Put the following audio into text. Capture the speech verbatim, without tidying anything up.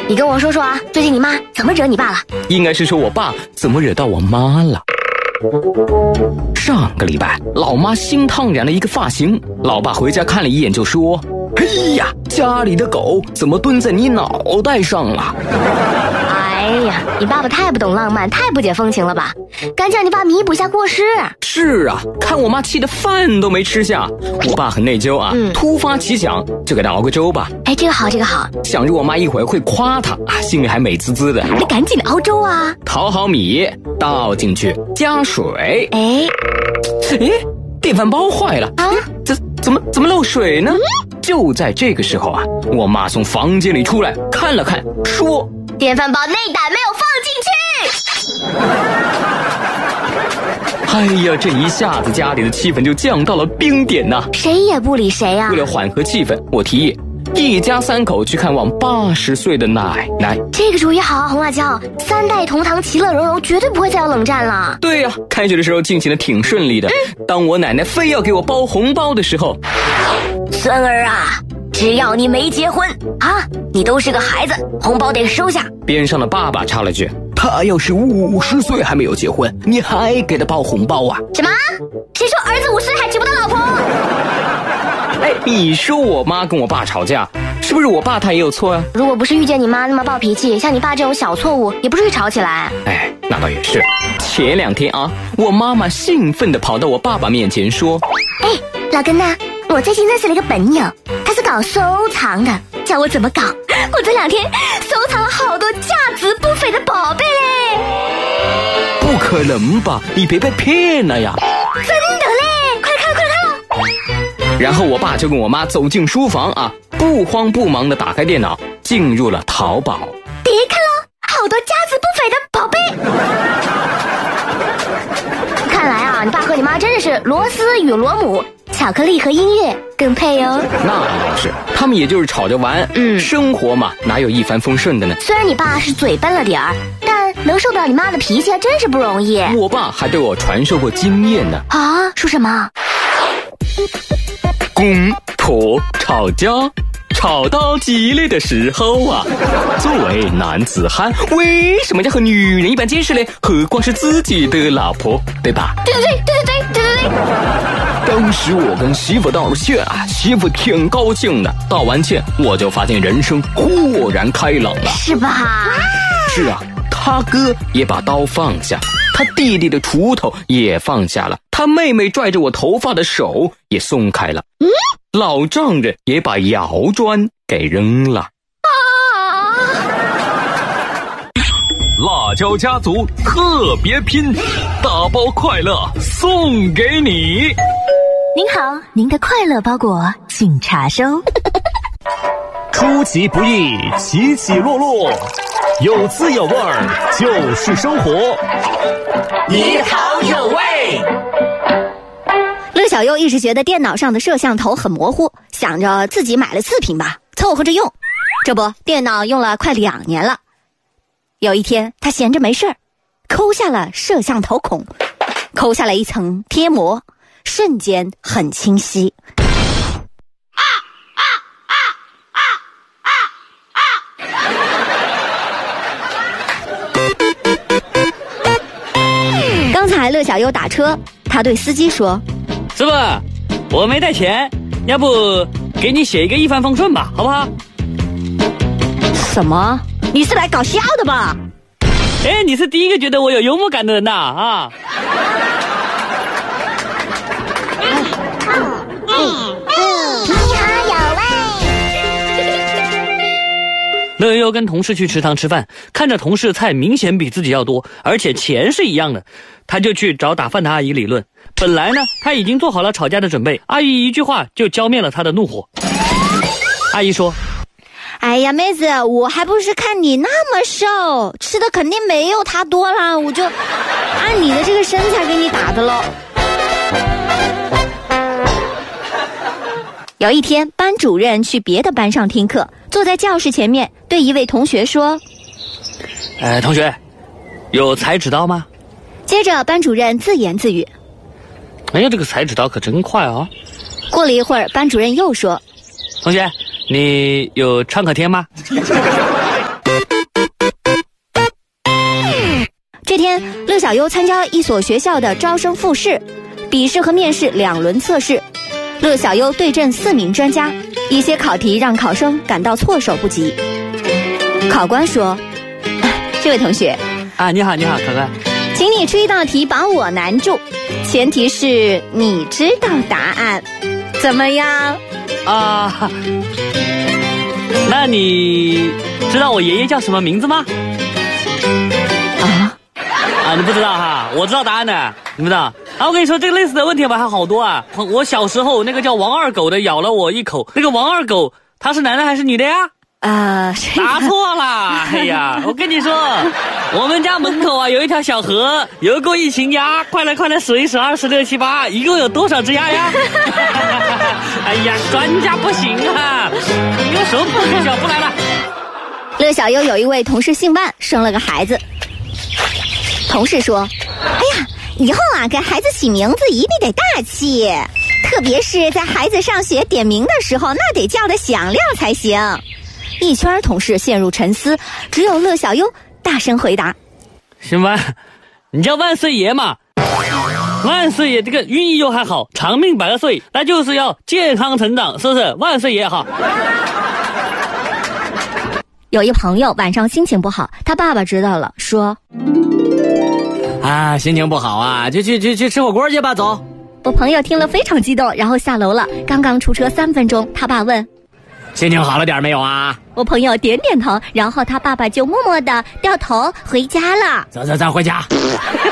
你跟我说说啊，最近你妈怎么惹你爸了？ 应该是说我爸怎么惹到我妈了。上个礼拜，老妈新烫染了一个发型，老爸回家看了一眼就说：“哎呀，家里的狗怎么蹲在你脑袋上了？” 哎呀，你爸爸太不懂浪漫，太不解风情了吧？赶紧让你爸弥补下过失。 是啊，看我妈气得饭都没吃下，我爸很内疚啊，嗯、突发奇想，就给她熬个粥吧。 哎，这个好，这个好。 想着我妈一会儿会夸她啊，心里还美滋滋的。 你赶紧熬粥啊！ 淘好米，倒进去，加水。 哎， 哎，电饭煲坏了啊！这怎么怎么漏水呢？嗯、就在这个时候啊，我妈从房间里出来，看了看，说。 电饭煲内胆没有放进去。哎呀，这一下子家里的气氛就降到了冰点呐、啊！ 谁也不理谁啊！ 为了缓和气氛，我提议一家三口去看望八十岁的奶奶。 这个主意好啊，红辣椒！三代同堂，其乐融融，绝对不会再有冷战了。 对呀、啊，开学的时候进行的挺顺利的。嗯、当我奶奶非要给我包红包的时候， 孙儿啊！只要你没结婚啊，你都是个孩子，红包得收下。 边上的爸爸插了句：“他要是五十岁还没有结婚，你还给他包红包啊？” 什么？谁说儿子五十还娶不到老婆？ 哎，你说我妈跟我爸吵架，是不是我爸他也有错啊？ 如果不是遇见你妈那么暴脾气，像你爸这种小错误，也不至于吵起来。 哎，那倒也是。前两天啊，我妈妈兴奋地跑到我爸爸面前说：“ 哎，老根呐，我最近认识了一个朋友，他是搞收藏的，教我怎么搞。我这两天收藏了好多价值不菲的宝贝嘞。” 不可能吧？你别被骗了呀！ 真的嘞，快看快看！ 然后我爸就跟我妈走进书房啊，不慌不忙地打开电脑，进入了淘宝。 别看了，好多价值不菲的宝贝。看来啊，你爸和你妈真的是螺丝与螺母。巧克力和音乐更配哦。 那倒是，他们也就是吵着玩，嗯，生活嘛，哪有一帆风顺的呢？ 虽然你爸是嘴笨了点儿，但能受得了你妈的脾气还真是不容易。 我爸还对我传授过经验呢。 啊，说什么？ 公婆吵架，吵到激烈的时候啊，作为男子汉，为什么要和女人一般见识嘞？何况是自己的老婆，对吧？ 对对对对对对对对。 当时我跟媳妇道了歉啊，媳妇挺高兴的。道完歉，我就发现人生豁然开朗了， 是吧？ 是啊，他哥也把刀放下，他弟弟的锄头也放下了，他妹妹拽着我头发的手也松开了，嗯，老丈人也把窑砖给扔了。 啊！ 辣椒家族特别拼，大包快乐送给你。 您好，您的快乐包裹请查收。 出其不意，起起落落，有滋有味儿就是生活。 你好有味。 乐小优一直觉得电脑上的摄像头很模糊，想着自己买了次品吧，凑合着用。这不，电脑用了快两年了。有一天，他闲着没事儿，抠下了摄像头孔，抠下了一层贴膜。瞬间很清晰。啊啊啊啊啊啊！刚才乐小优打车，他对司机说：“ 师傅，我没带钱，要不给你写一个一帆风顺吧，好不好？” 什么？你是来搞笑的吧？ 哎，你是第一个觉得我有幽默感的人呐啊！乐悠悠跟同事去食堂吃饭，看着同事菜明显比自己要多，而且钱是一样的，他就去找打饭的阿姨理论。本来呢，他已经做好了吵架的准备，阿姨一句话就浇灭了他的怒火。阿姨说：“ 哎呀，妹子，我还不是看你那么瘦，吃的肯定没有他多啦，我就按你的这个身材给你打的喽。”有一天，班主任去别的班上听课，坐在教室前面，对一位同学说：“ 呃，同学，有裁纸刀吗？” 接着，班主任自言自语：“ 哎呀，这个裁纸刀可真快啊！” 过了一会儿，班主任又说：“ 同学，你有创可贴吗？” 天，乐小优参加一所学校的招生复试，笔试和面试两轮测试。乐小优对阵四名专家，一些考题让考生感到措手不及。考官说：“这位同学， 啊，你好，你好，考官， 请你出一道题把我难住，前提是你知道答案，怎么样？” 啊，那你知道我爷爷叫什么名字吗？ 啊啊，你不知道哈？我知道答案的，你不知道？啊，我跟你说，这个类似的问题吧，还好多啊。我小时候那个叫王二狗的咬了我一口，那个王二狗他是男的还是女的呀？ 啊， 答错了！哎呀，我跟你说，我们家门口啊有一条小河，游过一群鸭，快来快来数一数，二十六七八，一共有多少只鸭呀？哎呀，专家不行啊，有什么不知晓不来了？ 乐小优有一位同事姓万，生了个孩子。同事说：“哎呀，以后啊，给孩子起名字一定得大气，特别是在孩子上学点名的时候，那得叫得响亮才行。”一圈同事陷入沉思，只有乐小优大声回答：“ 姓万，你叫万岁爷嘛？万岁爷这个寓意又还好，长命百岁，那就是要健康成长，是不是？万岁爷哈。” 有一朋友晚上心情不好，他爸爸知道了，说：“ 啊，心情不好啊，就去去去吃火锅去吧，走。” 我朋友听了非常激动，然后下楼了。刚刚出车三分钟，他爸问：“ 心情好了点没有啊？” 我朋友点点头，然后他爸爸就默默地掉头回家了。 走走走，回家。